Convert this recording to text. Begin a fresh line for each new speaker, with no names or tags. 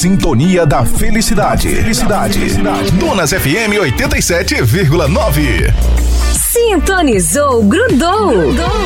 sintonia da felicidade. Donas FM 87,9.
Sintonizou, grudou.